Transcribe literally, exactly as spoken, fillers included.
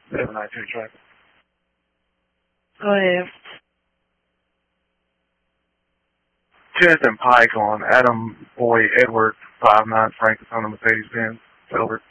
seven nine two traffic. Go ahead. Kenneth and Pike on Adam Boy Edward five nine Frank on the Mercedes Benz. Over.